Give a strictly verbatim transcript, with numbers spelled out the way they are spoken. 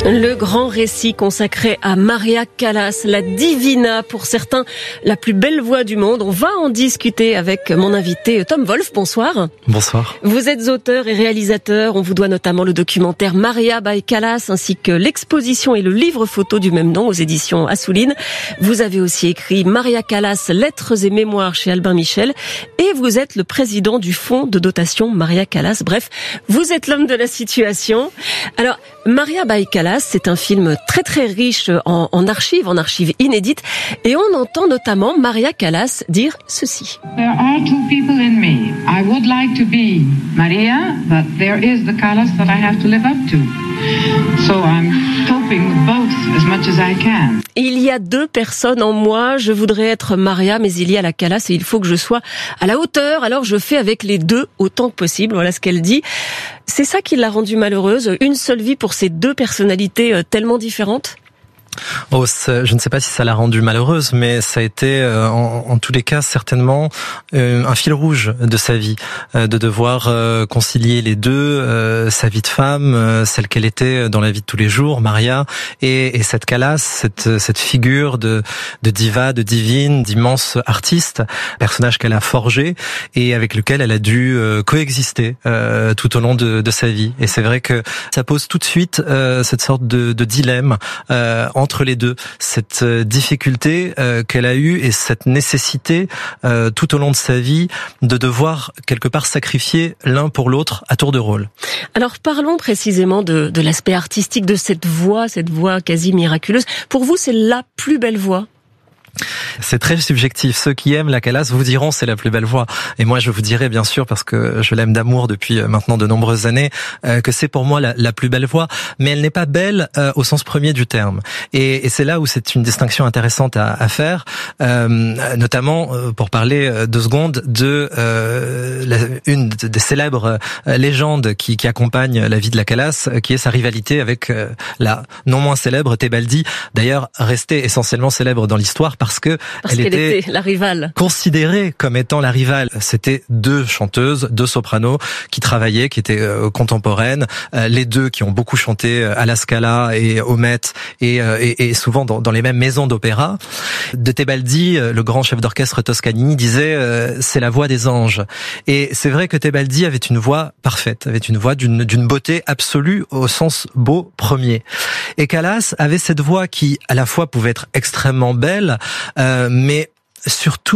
Le grand récit consacré à Maria Callas, la divina, pour certains la plus belle voix du monde. On va en discuter avec mon invité Tom Wolf. Bonsoir. Bonsoir. Vous êtes auteur et réalisateur. On vous doit notamment le documentaire Maria by Callas ainsi que l'exposition et le livre photo du même nom aux éditions Assouline. Vous avez aussi écrit Maria Callas, lettres et mémoires chez Albin Michel. Et vous êtes le président du fonds de dotation Maria Callas. Bref, vous êtes l'homme de la situation. Alors, Maria by Callas, c'est un film très très riche en, en archives, en archives inédites, et on entend notamment Maria Callas dire ceci. There are two people in me. I would like to be Maria, but there is the Callas that I have to live up to. So I'm coping with both as much as I can. Il y a deux personnes en moi, je voudrais être Maria, mais il y a la Callas et il faut que je sois à la hauteur, alors je fais avec les deux autant que possible, voilà ce qu'elle dit. C'est ça qui l'a rendue malheureuse, une seule vie pour ces deux personnalités tellement différentes ? Oh, je ne sais pas si ça l'a rendue malheureuse, mais ça a été, euh, en, en tous les cas, certainement euh, un fil rouge de sa vie, euh, de devoir euh, concilier les deux, euh, sa vie de femme, euh, celle qu'elle était dans la vie de tous les jours, Maria, et, et cette Callas, cette, cette figure de, de diva, de divine, d'immense artiste, personnage qu'elle a forgé et avec lequel elle a dû euh, coexister euh, tout au long de, de sa vie. Et c'est vrai que ça pose tout de suite euh, cette sorte de, de dilemme euh, entre entre les deux, cette difficulté euh, qu'elle a eue et cette nécessité euh, tout au long de sa vie de devoir quelque part sacrifier l'un pour l'autre à tour de rôle. Alors parlons précisément de, de l'aspect artistique de cette voix, cette voix quasi miraculeuse. Pour vous, c'est la plus belle voix ? C'est très subjectif. Ceux qui aiment la Callas vous diront c'est la plus belle voix. Et moi, je vous dirai bien sûr, parce que je l'aime d'amour depuis maintenant de nombreuses années, euh, que c'est pour moi la, la plus belle voix. Mais elle n'est pas belle euh, au sens premier du terme. Et, et c'est là où c'est une distinction intéressante à, à faire, euh, notamment euh, pour parler deux secondes de euh, la, une des célèbres euh, légendes qui, qui accompagne la vie de la Callas, qui est sa rivalité avec euh, la non moins célèbre Tebaldi, d'ailleurs restée essentiellement célèbre dans l'histoire parce que Parce elle qu'elle était, était la rivale. Considérée comme étant la rivale. C'était deux chanteuses, deux sopranos qui travaillaient, qui étaient euh, contemporaines, euh, les deux qui ont beaucoup chanté à la Scala et au Met et, euh, et, et souvent dans, dans les mêmes maisons d'opéra. De Tebaldi, euh, le grand chef d'orchestre Toscanini disait euh, c'est la voix des anges. Et c'est vrai que Tebaldi avait une voix parfaite, avait une voix d'une, d'une beauté absolue au sens beau premier. Et Callas avait cette voix qui à la fois pouvait être extrêmement belle, euh, mais surtout